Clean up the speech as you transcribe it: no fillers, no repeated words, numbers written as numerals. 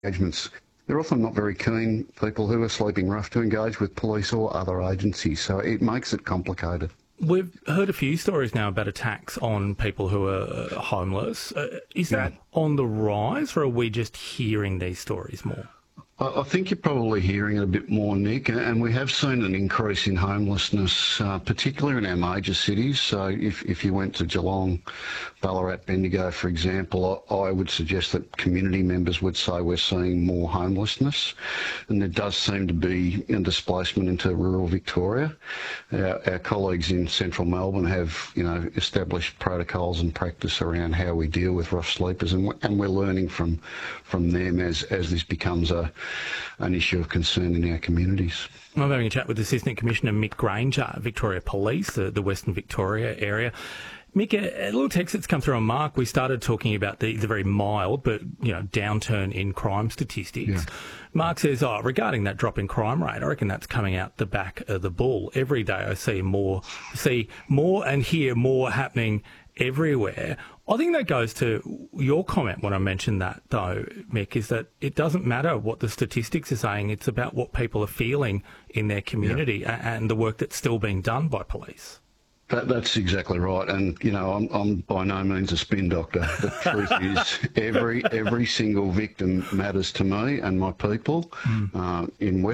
engagements. They're often not very keen people who are sleeping rough to engage with police or other agencies, so it makes it complicated. We've heard a few stories now about attacks on people who are homeless. Is that on the rise, or are we just hearing these stories more? I think you're probably hearing it a bit more, Nick, and we have seen an increase in homelessness, particularly in our major cities. So if you went to Geelong, Ballarat, Bendigo, for example, I would suggest that community members would say we're seeing more homelessness, and there does seem to be a displacement into rural Victoria. Our colleagues in central Melbourne have, established protocols and practice around how we deal with rough sleepers, and we're learning from them as this becomes an issue of concern in our communities. I'm having a chat with Assistant Commissioner Mick Granger, Victoria Police, the Western Victoria area. Mick, a little text that's come through on Mark. We started talking about the very mild but downturn in crime statistics. Yeah. Mark says, regarding that drop in crime rate, I reckon that's coming out the back of the bull. Every day I see more and hear more happening everywhere. I think that goes to your comment when I mentioned that, though, Mick, is that it doesn't matter what the statistics are saying. It's about what people are feeling in their community and the work that's still being done by police. That's exactly right, and I'm by no means a spin doctor. The truth is, every single victim matters to me and my people in West.